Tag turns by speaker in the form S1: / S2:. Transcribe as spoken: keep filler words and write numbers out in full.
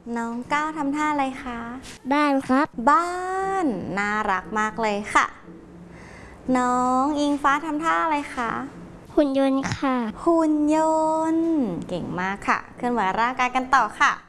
S1: น้องก้าวทำท่าอะไรคะ
S2: บ้านครับ
S1: บ้านน่ารักมากเลยค่ะ น้องอิงฟ้าทำท่าอะไรคะ
S2: หุ่นยนต์ค่ะ
S1: หุ่นยนต์เก่งมากค่ะเคลื่อนไหวร่างกายกันต่อค่ะ